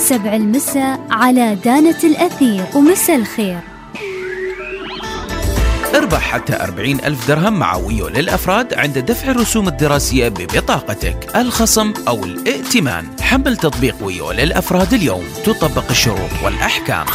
7 المساء على دانة الأثير. ومساء الخير. اربح حتى 40,000 درهم مع ويو للأفراد عند دفع الرسوم الدراسية ببطاقتك، الخصم أو الائتمان. حمل تطبيق ويو للأفراد اليوم، تطبق الشروط والأحكام.